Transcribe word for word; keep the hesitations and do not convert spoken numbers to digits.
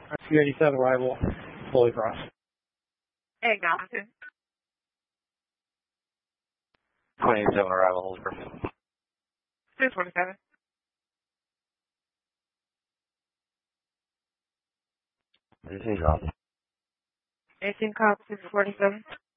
two eighty-seven arrival, fully crossed. Acknowledged. two eighty-seven arrival, hold for. two twenty-seven. eighteen drop. eighteen call, two forty-seven.